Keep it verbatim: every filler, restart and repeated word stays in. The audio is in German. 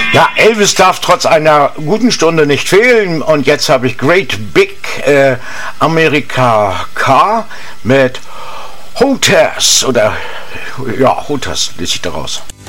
Ja, Elvis darf trotz einer guten Stunde nicht fehlen. Und jetzt habe ich Great Big äh, America Car mit Hooters oder ja, Hooters lese ich daraus.